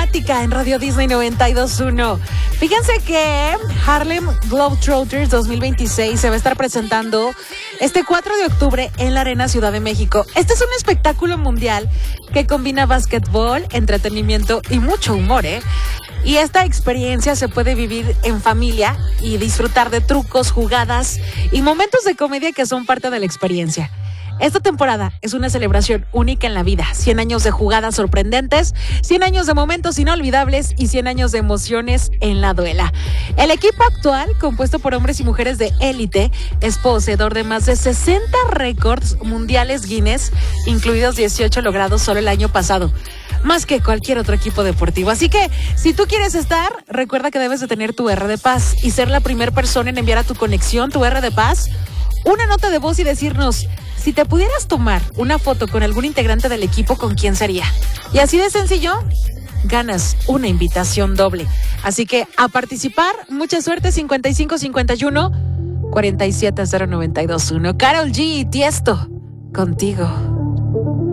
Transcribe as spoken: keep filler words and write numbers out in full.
Estática en Radio Disney noventa y dos punto uno. Fíjense que Harlem Globetrotters dos mil veintiséis se va a estar presentando este cuatro de octubre en la Arena Ciudad de México. Este es un espectáculo mundial que combina básquetbol, entretenimiento y mucho humor, ¿eh? Y esta experiencia se puede vivir en familia y disfrutar de trucos, jugadas y momentos de comedia que son parte de la experiencia. Esta temporada es una celebración única en la vida. cien años de jugadas sorprendentes, cien años de momentos inolvidables y cien años de emociones en la duela. El equipo actual, compuesto por hombres y mujeres de élite, es poseedor de más de sesenta récords mundiales Guinness, incluidos dieciocho logrados solo el año pasado. Más que cualquier otro equipo deportivo. Así que, si tú quieres estar, recuerda que debes de tener tu R de Paz y ser la primera persona en enviar a tu conexión, tu R de Paz, una nota de voz y decirnos... Si te pudieras tomar una foto con algún integrante del equipo, ¿con quién sería? Y así de sencillo, ganas una invitación doble. Así que a participar, mucha suerte. Cincuenta y cinco cincuenta y uno cuarenta y siete cero noventa y dos uno. Karol G y Tiesto, contigo.